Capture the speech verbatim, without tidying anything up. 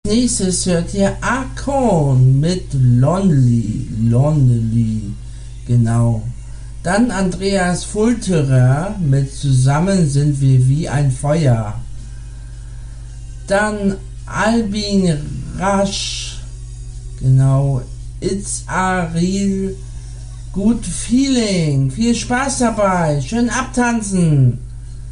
Nächstes hört ihr Akon mit Lonely, Lonely, genau. Dann Andreas Fulterer mit Zusammen sind wir wie ein Feuer. Dann Albin Rasch, genau, It's a Real Good Feeling. Viel Spaß dabei, schön abtanzen.